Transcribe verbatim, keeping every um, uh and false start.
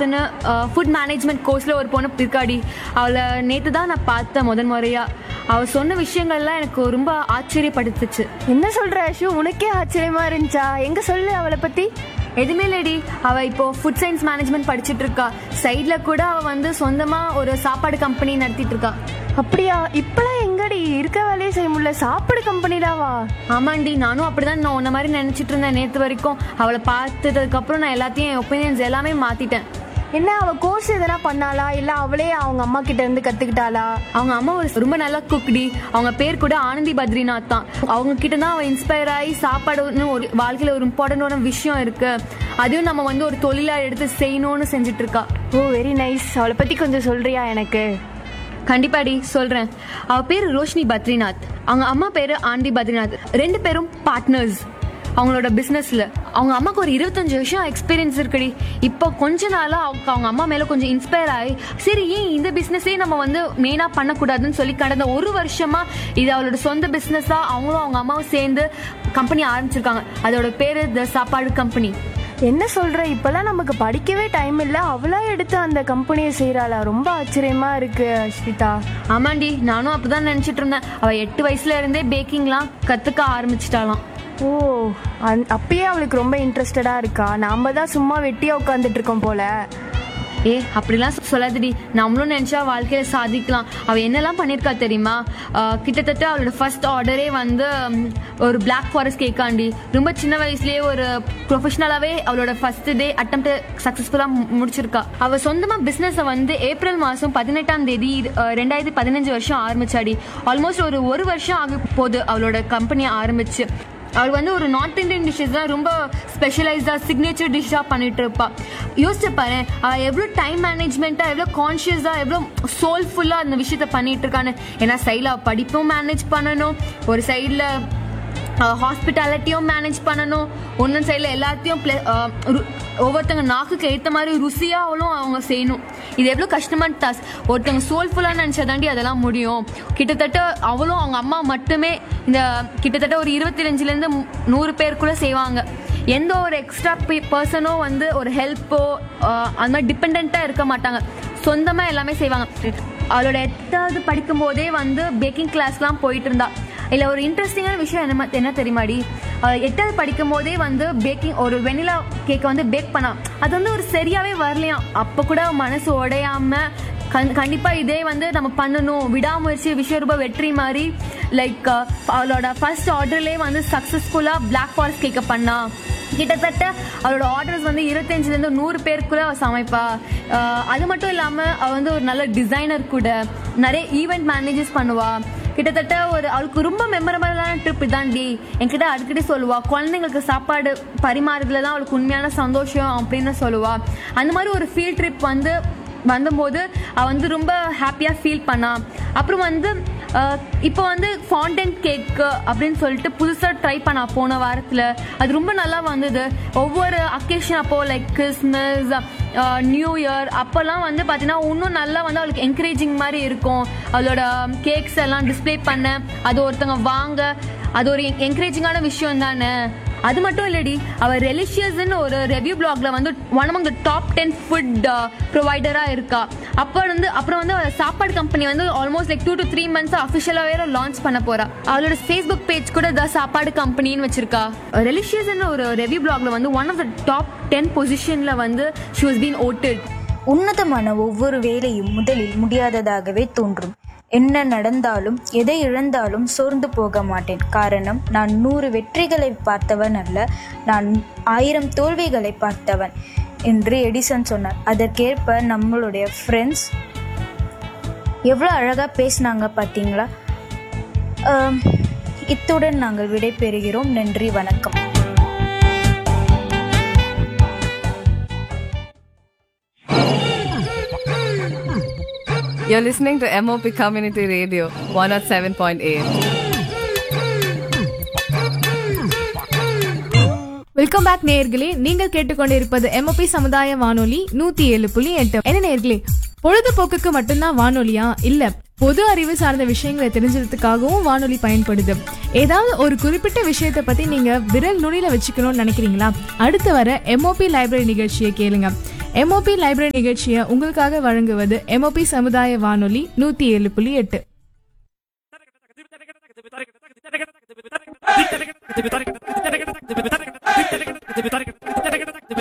பாத்துன்னு food management கோர்ஸ்ல ஒரு பொண்ணு இருக்காடி. அவளை நேற்று தான் நான் பார்த்தேன் முதன் முறையா. அவள் சொன்ன விஷயங்கள்லாம் எனக்கு ரொம்ப ஆச்சரியப்படுத்துச்சு. என்ன சொல்ற அஷு, உனக்கே ஆச்சரியமா இருந்துச்சா? எங்க சொல்லு அவளை பத்தி. எதுவுமே இல்லடி, அவள் இப்போ ஃபுட் சயின்ஸ் மேனேஜ்மெண்ட் படிச்சுட்டு இருக்கா. சைட்ல கூட அவள் வந்து சொந்தமா ஒரு சாப்பாடு கம்பெனி நடத்திட்டு இருக்கா. அப்படியா? இப்பெல்லாம் எங்கடி இருக்க வேலையை செய்ய முடியல, சாப்பாடு கம்பெனிலாவா? ஆமாண்டி, நானும் அப்படிதான் நான் உன்ன மாதிரி நினைச்சிட்டு இருந்தேன் நேற்று வரைக்கும். அவளை பார்த்ததுக்கு அப்புறம் நான் எல்லாத்தையும் என் ஒப்பீனியன்ஸ் எல்லாமே மாத்திட்டேன். என்ன, அவ கோர்ஸ் எதனா பண்ணாளா இல்ல அவளே அவங்க அம்மா கிட்ட இருந்து கத்துக்கிட்டாளா? அவங்க அம்மா ஒரு ரொம்ப நல்ல குக்டி. அவங்க பேர் கூட ஆனந்தி பத்ரிநாத் தான். அவங்க கிட்ட தான் அவ இன்ஸ்பயர் ஆகி சாப்பாடுன்னு ஒரு வாழ்க்கையில ஒரு இம்பார்ட்டன்டான விஷயம் இருக்கு, அதையும் நம்ம வந்து ஒரு தொழிலா எடுத்து செய்யணும்னு செஞ்சுட்டு இருக்கா. ஓ வெரி நைஸ். அவளை பத்தி கொஞ்சம் சொல்றியா எனக்கு? கண்டிப்பாடி சொல்றேன். அவ பேரு ரோஷினி பத்ரிநாத், அவங்க அம்மா பேரு ஆண்டி பத்ரிநாத். ரெண்டு பேரும் பார்ட்னர்ஸ் அவங்களோட பிசினஸ்ல. அவங்க அம்மாக்கு ஒரு இருபத்தஞ்சு வருஷம் எக்ஸ்பீரியன்ஸ் இருக்குடி. இப்போ கொஞ்ச நாளா அவங்க அவங்க அம்மா மேல கொஞ்சம் இன்ஸ்பயர் ஆகி சரி ஏன் இந்த பிசினஸே நம்ம வந்து மெயினா பண்ணக்கூடாதுன்னு சொல்லி கடந்த ஒரு வருஷமா இது அவளோட சொந்த பிசினஸா அவங்களும் அவங்க அம்மாவும் சேர்ந்து கம்பெனி ஆரம்பிச்சிருக்காங்க. அதோட பேரு த சாப்பாடு கம்பெனி. என்ன சொல்ற, இப்பெல்லாம் நமக்கு படிக்கவே டைம் இல்ல, அவளா எடுத்து அந்த கம்பெனியை செய்யறாளா? ரொம்ப ஆச்சரியமா இருக்கு அஸ்விதா. ஆமாண்டி, நானும் அப்படிதான் நினைச்சிட்டு இருந்தேன். அவ எட்டு வயசுல இருந்தே பேக்கிங்லாம் கத்துக்க ஆரம்பிச்சிட்டாலாம். ஓ, அப்பயே அவளுக்கு ரொம்ப இன்ட்ரெஸ்டடா இருக்கா? நாம தான் சும்மா வெட்டியா உட்காந்துட்டு இருக்கோம் போல. ஏ அப்படிலாம் சொல்லாதடி, நம்மளும் நினைச்சா வாழ்க்கையில சாதிக்கலாம். அவ என்னெல்லாம் பண்ணிருக்கா தெரியுமா? கிட்டத்தட்ட அவளோட ஃபர்ஸ்ட் ஆர்டரே வந்து ஒரு பிளாக் ஃபாரஸ்ட் கேக்காண்டி. ரொம்ப சின்ன வயசுலயே ஒரு ப்ரொஃபஷனலாவே அவளோட ஃபர்ஸ்ட் டே அட்டெம்ப்ட் சக்சஸ்ஃபுல்லா முடிச்சிருக்கா. அவ சொந்தமா பிசினஸ் வந்து ஏப்ரல் மாசம் பதினெட்டாம் தேதி ரெண்டாயிரத்தி பதினஞ்சு வருஷம் ஆரம்பிச்சாடி. ஆல்மோஸ்ட் ஒரு ஒரு வருஷம் ஆக போகுது அவளோட கம்பெனியை ஆரம்பிச்சு. அவள் வந்து ஒரு நார்த் இந்தியன் டிஷ்ஷஸ் தான் ரொம்ப ஸ்பெஷலைஸ்டா சிக்னேச்சர் டிஷ்ஷா பண்ணிட்டு இருப்பா. யோசிச்சு பாரு, அவள் எவ்வளோ டைம் மேனேஜ்மெண்ட்டா, எவ்வளோ கான்ஷியஸா, எவ்வளோ சோல்ஃபுல்லா அந்த விஷயத்த பண்ணிட்டு இருக்கான்னு. ஏன்னா சைட்ல படிப்பும் மேனேஜ் பண்ணணும், ஒரு சைட்ல ஹாஸ்பிட்டாலிட்டியும் மேனேஜ் பண்ணணும், ஒன்னு சைட்ல எல்லாத்தையும் ஒவ்வொருத்தங்க நாக்குக்கு ஏற்ற மாதிரி ருசியா அவளும் அவங்க செய்யணும். இது எவ்வளோ கஷ்டமான டாஸ்க். ஒருத்தவங்க சோல்ஃபுல்லா நினைச்சதாண்டி அதெல்லாம் முடியும். கிட்டத்தட்ட அவளும் அவங்க அம்மா மட்டுமே இந்த கிட்டத்தட்ட ஒரு இருபத்தி அஞ்சுல இருந்து நூறு பேர் கூட செய்வாங்க. எந்த ஒரு எக்ஸ்ட்ரா பர்சனோ வந்து ஒரு ஹெல்ப்போ அந்த மாதிரி டிபெண்டா இருக்க மாட்டாங்க, சொந்தமா எல்லாமே செய்வாங்க. அவளோட எட்டாவது படிக்கும் போதே வந்து பேக்கிங் கிளாஸ்லாம் போயிட்டு இருந்தா. இல்ல ஒரு இன்ட்ரெஸ்டிங்கான விஷயம் என்ன என்ன தெரியுமாடி? எட்டாவது படிக்கும் போதே வந்து பேக்கிங் ஒரு வெனிலா கேக்கை வந்து பேக் பண்ணா. அது வந்து ஒரு சரியாவே வரலையாம். அப்ப கூட மனசு உடையாம கண்டிப்பா இதே வந்து நம்ம பண்ணணும், விடாமுயற்சி விஸ்வரூப வெற்றி மாதிரி லைக் அவளோட ஃபர்ஸ்ட் ஆர்டர்லயே வந்து சக்சஸ்ஃபுல்லா பிளாக் ஃபாரஸ்ட் கேக்க பண்ணா. கிட்டத்தட்ட அவளோட ஆர்டர்ஸ் வந்து இருபத்தஞ்சுல இருந்து நூறு பேருக்குள்ள அவ சமைப்பா. அது மட்டும் இல்லாம அவ வந்து ஒரு நல்ல டிசைனர் கூட, நிறைய ஈவெண்ட் மேனேஜஸ் பண்ணுவா. கிட்டத்தட்ட ஒரு அவளுக்கு ரொம்ப மெமரபிளான ட்ரிப் இதாண்டி. என்கிட்ட அடிக்கடி சொல்லுவா, குழந்தைங்களுக்கு சாப்பாடு பரிமாறுறதுல தான் அவளுக்கு உண்மையான சந்தோஷம் அப்படின்னு சொல்லுவா. அந்த மாதிரி ஒரு ஃபீல்ட் ட்ரிப் வந்து வந்தபோது அவ வந்து ரொம்ப ஹாப்பியா ஃபீல் பண்ணா. அப்புறம் வந்து இப்போ வந்து ஃபாண்டன் கேக் அப்படின்னு சொல்லிட்டு புதுசா ட்ரை பண்ணா போன வாரத்துல. அது ரொம்ப நல்லா வந்தது. ஒவ்வொரு அக்கேஷன் அப்போ லைக் கிறிஸ்மஸ், நியூ இயர் அப்பெல்லாம் வந்து பாத்தீங்கன்னா இன்னும் நல்லா வந்து அவளுக்கு என்கரேஜிங் மாதிரி இருக்கும். அவளோட கேக்ஸ் எல்லாம் டிஸ்பிளே பண்ண, அது ஒருத்தவங்க வாங்க, அது ஒரு என்கரேஜிங்கான விஷயம் தானே. அது மட்டும் இல்லடி, அவ ரெலிஷியஸ்ன்னு ஒரு ரெவ்யூ பிளாக்ல வந்து one among the top ten food ப்ரொவைடரா இருக்கா. அப்ப வந்து அப்புறம் வந்து சாப்பாடு கம்பெனி வந்து almost like two to three months அஃபிஷியலா வேற லான்ச் பண்ண போறா. அவளோட ஃபேஸ்புக் பேஜ் கூட த சாப்பாடு கம்பெனின்னு வச்சிருக்கா. ரெலிஷியஸ்ன்னு ஒரு ரெவ்யூ பிளாக்ல வந்து one of the top ten பொசிஷன்ல வந்து ஷி வாஸ் பீன் ஓட்டட். உன்னதமான ஒவ்வொரு வேலையும் முதலில் முடியாததாகவே தோன்றும். என்ன நடந்தாலும் எதை இழந்தாலும் சோர்ந்து போக மாட்டேன். காரணம், நான் நூறு வெற்றிகளை பார்த்தவன் அல்ல, நான் ஆயிரம் தோல்விகளை பார்த்தவன் என்று எடிசன் சொன்னார். அதற்கேற்ப நம்மளுடைய ஃப்ரெண்ட்ஸ் எவ்வளோ அழகாக பேசினாங்க பார்த்தீங்களா? இத்துடன் நாங்கள் விடை பெறுகிறோம். நன்றி, வணக்கம். You're listening to M O P Community Radio one oh seven point eight. Welcome back நேயர்களே. நீங்கள் கேட்டுக்கொண்டிருப்பது எம்ஓபி சமுதாய வானொலி நூத்தி ஏழு புள்ளி எட்டு. என்ன நேயர்களே, பொழுதுபோக்குக்கு மட்டும்தான் வானொலியா? இல்ல, பொது அறிவு சார்ந்த விஷயங்களை தெரிஞ்சதுக்காகவும் வானொலி பயன்படுது. ஏதாவது ஒரு குறிப்பிட்ட விஷயத்தை பத்தி நீங்க விரல் நுனியில வச்சுக்கணும்னு நினைக்கிறீங்களா? அடுத்து வர எம்ஓபி லைப்ரரி நிகழ்ச்சியை கேளுங்க. எம்ஓபி லைப்ரரி நிகழ்ச்சியை உங்களுக்காக வழங்குவது எம்ஓபி சமுதாய வானொலி நூத்தி ஏழு புள்ளி எட்டு